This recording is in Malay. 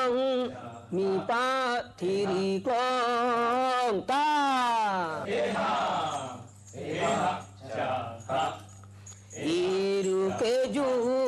ang mi pa thiri klong ta iru ke ju